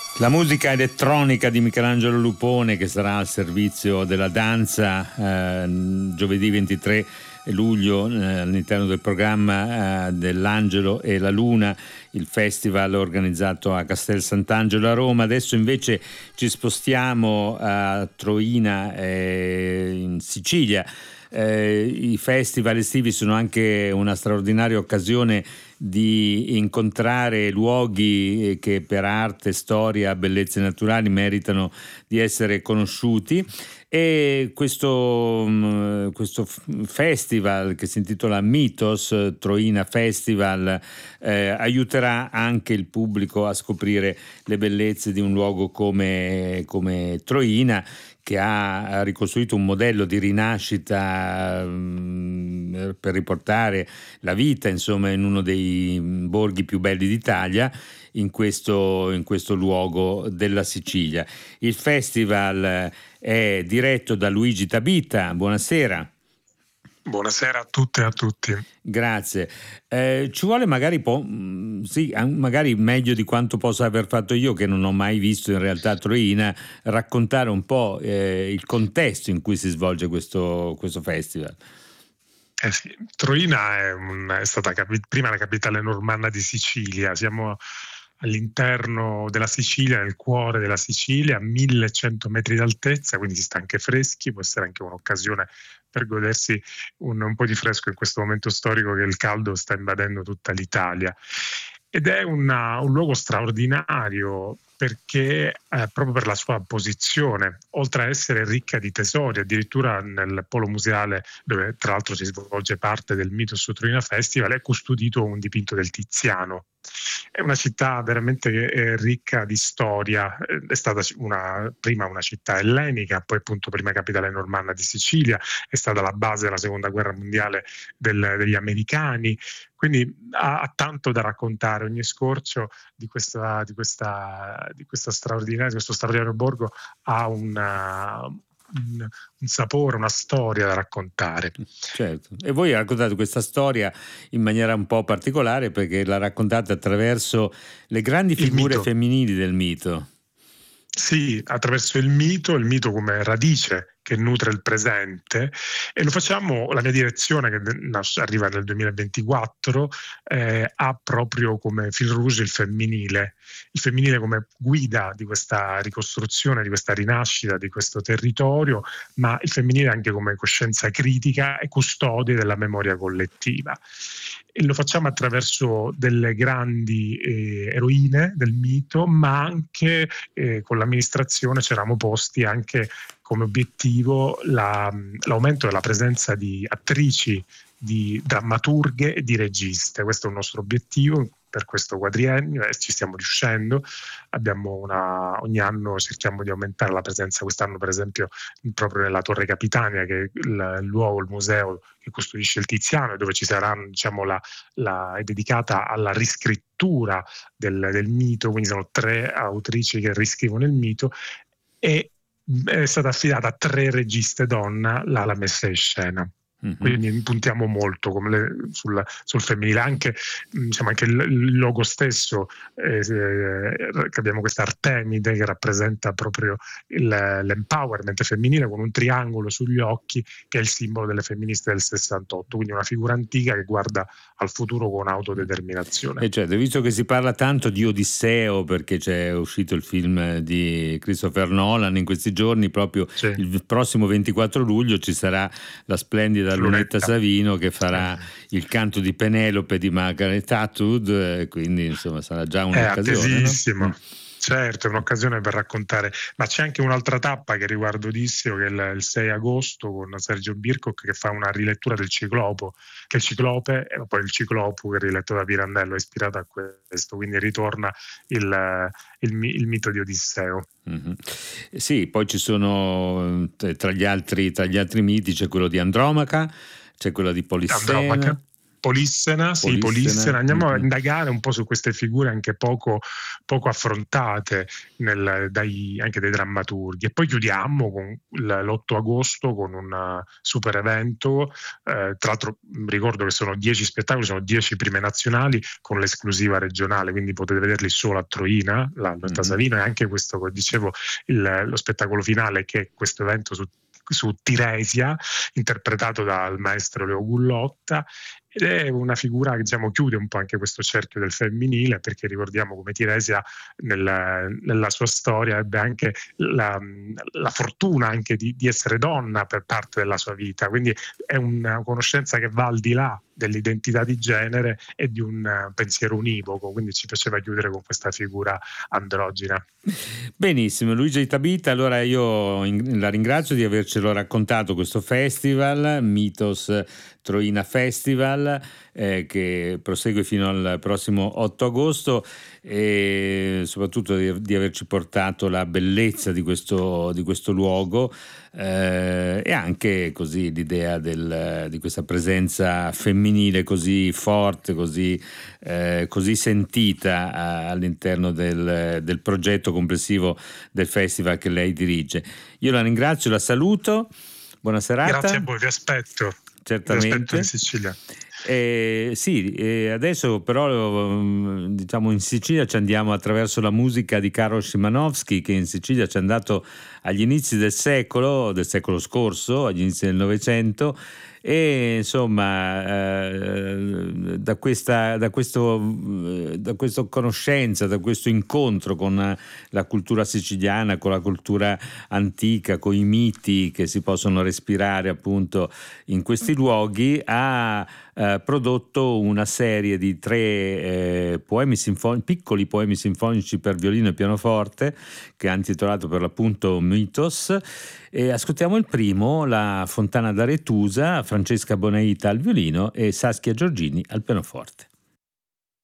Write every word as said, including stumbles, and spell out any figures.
La musica elettronica di Michelangelo Lupone, che sarà al servizio della danza eh, giovedì ventitré luglio eh, all'interno del programma eh, dell'Angelo e la Luna, il festival organizzato a Castel Sant'Angelo a Roma. Adesso invece ci spostiamo a Troina eh, in Sicilia. Eh, I festival estivi sono anche una straordinaria occasione di incontrare luoghi che per arte, storia, bellezze naturali meritano di essere conosciuti, e questo, questo festival che si intitola Mythos, Troina Festival, eh, aiuterà anche il pubblico a scoprire le bellezze di un luogo come, come Troina, che ha ricostruito un modello di rinascita mh, per riportare la vita, insomma, in uno dei borghi più belli d'Italia, in questo, in questo luogo della Sicilia. Il festival è diretto da Luigi Tabita. Buonasera. Buonasera a tutte e a tutti. Grazie. Eh, ci vuole magari, po- sì, magari meglio di quanto possa aver fatto io, che non ho mai visto in realtà Troina, raccontare un po' eh, il contesto in cui si svolge questo, questo festival. Eh sì, Troina è, un, è stata capi- prima la capitale normanna di Sicilia. Siamo all'interno della Sicilia, nel cuore della Sicilia, a millecento metri d'altezza, quindi si sta anche freschi, può essere anche un'occasione per godersi un, un po' di fresco in questo momento storico che il caldo sta invadendo tutta l'Italia. Ed è una, un luogo straordinario perché eh, proprio per la sua posizione, oltre a essere ricca di tesori, addirittura nel polo museale, dove tra l'altro si svolge parte del Mythos Troina Festival, è custodito un dipinto del Tiziano. È una città veramente ricca di storia, è stata una, prima una città ellenica, poi appunto prima capitale normanna di Sicilia, è stata la base della seconda guerra mondiale del, degli americani, quindi ha, ha tanto da raccontare. Ogni scorcio di questa, di questa, di questa straordinaria, di questo straordinario borgo ha una, un, un sapore, una storia da raccontare. Certo, e voi raccontate questa storia in maniera un po' particolare perché la raccontate attraverso le grandi figure femminili del mito. Sì, attraverso il mito, il mito come radice che nutre il presente, e lo facciamo, la mia direzione che arriva nel duemilaventiquattro eh, ha proprio come fil rouge il femminile, il femminile come guida di questa ricostruzione, di questa rinascita di questo territorio, ma il femminile anche come coscienza critica e custode della memoria collettiva. E lo facciamo attraverso delle grandi eh, eroine del mito, ma anche eh, con l'amministrazione ci eravamo posti anche come obiettivo la, l'aumento della presenza di attrici, di drammaturghe e di registe. Questo è il nostro obiettivo per questo quadriennio e ci stiamo riuscendo. Abbiamo una, ogni anno cerchiamo di aumentare la presenza. Quest'anno per esempio proprio nella Torre Capitania, che è il, il luogo, il museo che custodisce il Tiziano, dove ci sarà, diciamo, la, la, è dedicata alla riscrittura del, del mito, quindi sono tre autrici che riscrivono il mito, e è stata affidata a tre registe donna la, la messa in scena. Mm-hmm. Quindi puntiamo molto come le, sul, sul femminile, anche, diciamo, anche il, il logo stesso, eh, eh, che abbiamo questa Artemide che rappresenta proprio il, l'empowerment femminile con un triangolo sugli occhi, che è il simbolo delle femministe del sessantotto, quindi una figura antica che guarda al futuro con autodeterminazione. E certo, visto che si parla tanto di Odisseo, perché c'è uscito il film di Christopher Nolan in questi giorni, proprio sì. Il prossimo ventiquattro luglio ci sarà la splendida Lunetta Savino che farà eh. il canto di Penelope di Margaret Atwood, quindi insomma sarà già un'occasione. È attesissimo. No? Certo, è un'occasione per raccontare, ma c'è anche un'altra tappa che riguarda Odisseo, che è il, il sei agosto, con Sergio Bircock, che fa una rilettura del Ciclopo, che è il Ciclope, e poi il Ciclopo che è riletto da Pirandello, è ispirato a questo, quindi ritorna il, il, il mito di Odisseo. Mm-hmm. Sì, poi ci sono tra gli altri, tra gli altri miti c'è quello di Andromaca, c'è quello di Polissena. Andromaca. Polissena, sì, Polissena. Polissena. Andiamo Mm-hmm. a indagare un po' su queste figure anche poco, poco affrontate nel, dai, anche dai drammaturghi. E poi chiudiamo con l'otto agosto con un super evento. Eh, tra l'altro ricordo che sono dieci spettacoli, sono dieci prime nazionali con l'esclusiva regionale, quindi potete vederli solo a Troina, la Notte a Savino, e anche questo, come dicevo, il, lo spettacolo finale, che è questo evento su su Tiresia, interpretato dal maestro Leo Gullotta, ed è una figura che, diciamo, chiude un po' anche questo cerchio del femminile, perché ricordiamo come Tiresia nella, nella sua storia ebbe anche la, la fortuna anche di, di essere donna per parte della sua vita, quindi è una conoscenza che va al di là dell'identità di genere e di un pensiero univoco, quindi ci piaceva chiudere con questa figura androgina. Benissimo, Luigi Tabita, allora io la ringrazio di avercelo raccontato questo festival, Mythos Troina Festival, eh, che prosegue fino al prossimo otto agosto, e soprattutto di, di averci portato la bellezza di questo, di questo luogo, eh, e anche così l'idea del, di questa presenza femminile così forte, così, eh, così sentita a, all'interno del, del progetto complessivo del festival che lei dirige. Io la ringrazio, la saluto, buona serata. Grazie a voi, vi aspetto. Certamente. Vi aspetto in Sicilia. Eh, sì, eh, adesso però diciamo in Sicilia ci andiamo attraverso la musica di Karol Szymanowski, che in Sicilia ci è andato agli inizi del secolo, del secolo scorso, agli inizi del Novecento, e insomma eh, da questa da questo da questa conoscenza, da questo incontro con la cultura siciliana, con la cultura antica, con i miti che si possono respirare appunto in questi luoghi, ha eh, prodotto una serie di tre eh, poemi sinfonici, piccoli poemi sinfonici per violino e pianoforte, che ha intitolato per l'appunto Mythos. E ascoltiamo il primo, La Fontana d'Aretusa, Francesca Bonaita al violino e Saskia Giorgini al pianoforte.